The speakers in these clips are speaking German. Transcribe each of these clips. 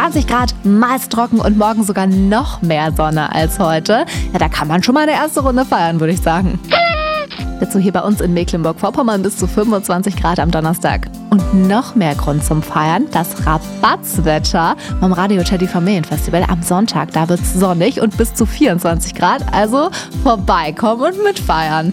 20 Grad, meist trocken und morgen sogar noch mehr Sonne als heute. Ja, da kann man schon mal eine erste Runde feiern, würde ich sagen. Dazu hier bei uns in Mecklenburg-Vorpommern bis zu 25 Grad am Donnerstag. Und noch mehr Grund zum Feiern, das Rabatzwetter beim Radio Teddy Familienfestival am Sonntag. Da wird es sonnig und bis zu 24 Grad, also vorbeikommen und mitfeiern.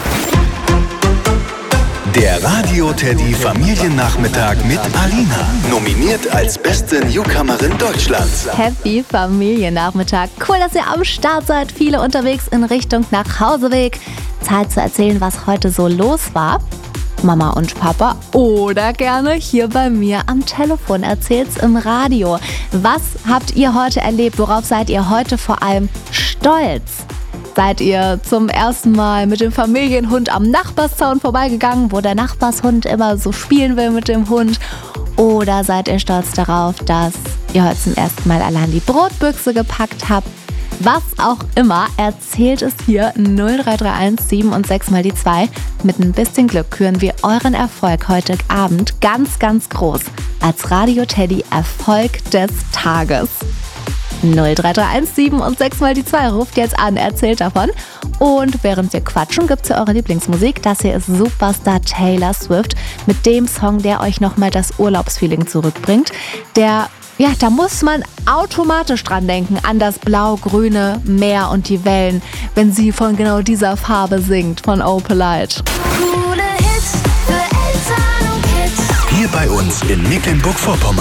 Der Radio Teddy Familiennachmittag mit Alina. Nominiert als beste Newcomerin Deutschlands. Happy Familiennachmittag. Cool, dass ihr am Start seid. Viele unterwegs in Richtung Nachhauseweg. Zeit zu erzählen, was heute so los war. Mama und Papa oder gerne hier bei mir am Telefon. Erzählt's im Radio. Was habt ihr heute erlebt? Worauf seid ihr heute vor allem stolz? Seid ihr zum ersten Mal mit dem Familienhund am Nachbarszaun vorbeigegangen, wo der Nachbarshund immer so spielen will mit dem Hund? Oder seid ihr stolz darauf, dass ihr heute zum ersten Mal allein die Brotbüchse gepackt habt? Was auch immer, erzählt es hier 0331 7 und 6 mal die 2. Mit ein bisschen Glück küren wir euren Erfolg heute Abend ganz, ganz groß als Radio Teddy Erfolg des Tages. 0331 7 und 6 mal die 2. Ruft jetzt an, erzählt davon. Und während wir quatschen, gibt's ja eure Lieblingsmusik. Das hier ist Superstar Taylor Swift mit dem Song, der euch nochmal das Urlaubsfeeling zurückbringt. Da muss man automatisch dran denken, an das blau-grüne Meer und die Wellen, wenn sie von genau dieser Farbe singt, von Opalite. Hier bei uns in Mecklenburg-Vorpommern.